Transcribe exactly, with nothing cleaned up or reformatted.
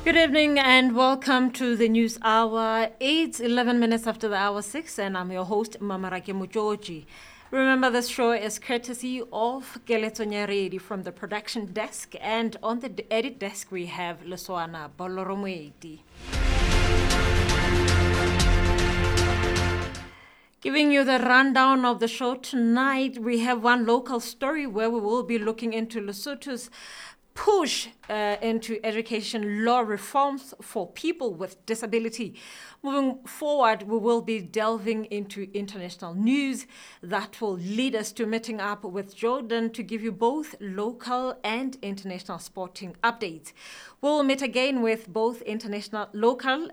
Good evening and welcome to the news hour. It's eleven minutes after the hour six, and I'm your host, Mamarake Mujoji. Remember, this show is courtesy of Keletso Nyaredi from the production desk, and on the edit desk we have Leswana Boloromwedi. Giving you the rundown of the show tonight, we have one local story where we will be looking into Lesotho's push uh, into education law reforms for people with disability. Moving forward, we will be delving into international news that will lead us to meeting up with Jordan to give you both local and international sporting updates. We'll meet again with both international, local